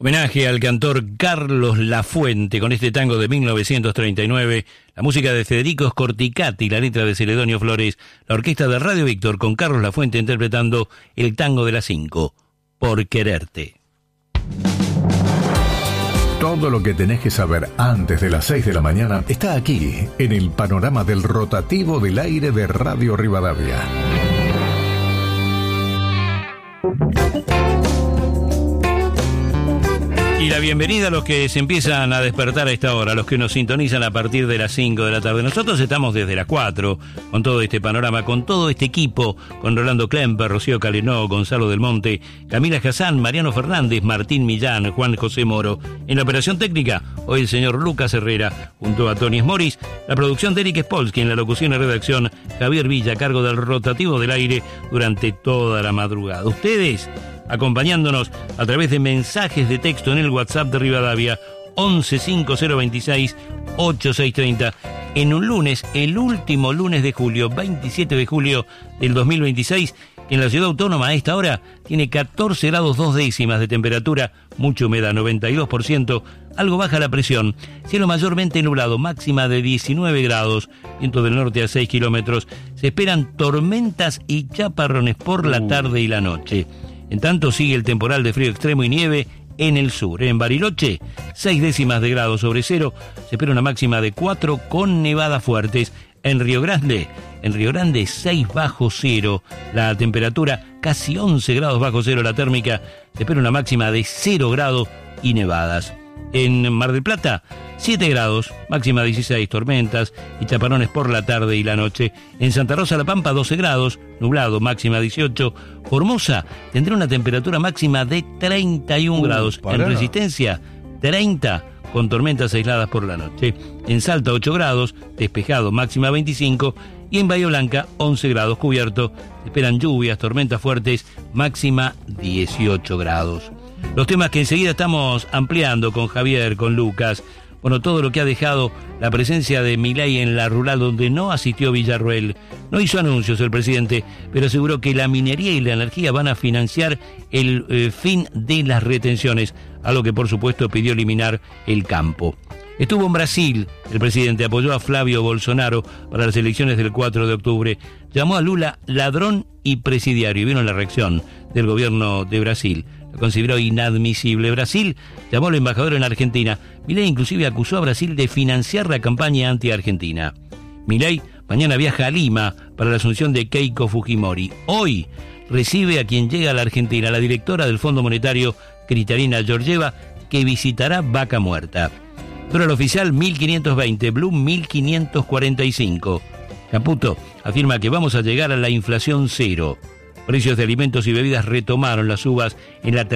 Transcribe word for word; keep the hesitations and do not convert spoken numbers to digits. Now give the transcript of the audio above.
Homenaje al cantor Carlos Lafuente con este tango de mil novecientos treinta y nueve, la música de Federico Scorticati, la letra de Celedonio Flores, la orquesta de Radio Víctor con Carlos Lafuente interpretando el tango de las cinco, Por Quererte. Todo lo que tenés que saber antes de las seis de la mañana está aquí, en el panorama del rotativo del aire de Radio Rivadavia. Y la bienvenida a los que se empiezan a despertar a esta hora, a los que nos sintonizan a partir de las cinco de la tarde. Nosotros estamos desde las cuatro, con todo este panorama, con todo este equipo, con Rolando Klemper, Rocío Calenó, Gonzalo del Monte, Camila Hassan, Mariano Fernández, Martín Millán, Juan José Moro. En la operación técnica, hoy el señor Lucas Herrera, junto a Tony Smoris, la producción de Eric Spolsky, en la locución y redacción, Javier Villa, a cargo del rotativo del aire durante toda la madrugada. Ustedes acompañándonos a través de mensajes de texto en el WhatsApp de Rivadavia once cinco cero veintiséis ochenta y seis treinta en un lunes, el último lunes de julio, veintisiete de julio del dos mil veintiséis, que en la ciudad autónoma a esta hora tiene catorce grados dos décimas de temperatura, mucha humedad, noventa y dos por ciento, algo baja la presión, cielo mayormente nublado, máxima de diecinueve grados, viento del norte a seis kilómetros, se esperan tormentas y chaparrones por la tarde y la noche. En tanto, sigue el temporal de frío extremo y nieve en el sur. En Bariloche, seis décimas de grado sobre cero. Se espera una máxima de cuatro con nevadas fuertes. En Río Grande, en Río Grande, seis bajo cero. La temperatura, casi once grados bajo cero la térmica. Se espera una máxima de cero grados y nevadas. En Mar del Plata, siete grados, máxima dieciséis, tormentas y chaparrones por la tarde y la noche. En Santa Rosa La Pampa, doce grados, nublado, máxima dieciocho. Formosa tendrá una temperatura máxima de treinta y un uh, grados. Para. En Resistencia, treinta, con tormentas aisladas por la noche. En Salta, ocho grados, despejado, máxima veinticinco. Y en Bahía Blanca, once grados, cubierto. Se esperan lluvias, tormentas fuertes, máxima dieciocho grados. Los temas que enseguida estamos ampliando con Javier, con Lucas. Bueno, todo lo que ha dejado la presencia de Milei en la rural donde no asistió Villarruel. No hizo anuncios el presidente, pero aseguró que la minería y la energía van a financiar el eh, fin de las retenciones, algo que por supuesto pidió eliminar el campo. Estuvo en Brasil, el presidente apoyó a Flavio Bolsonaro para las elecciones del cuatro de octubre, llamó a Lula ladrón y presidiario, y vino la reacción del gobierno de Brasil. Lo consideró inadmisible. Brasil llamó al embajador en Argentina. Milei inclusive acusó a Brasil de financiar la campaña anti-argentina. Milei mañana viaja a Lima para la asunción de Keiko Fujimori. Hoy recibe a quien llega a la Argentina, la directora del Fondo Monetario, Kristalina Georgieva, que visitará Vaca Muerta. Dólar oficial mil quinientos veinte, Blue mil quinientos cuarenta y cinco. Caputo afirma que vamos a llegar a la inflación cero. Precios de alimentos y bebidas retomaron las subas en la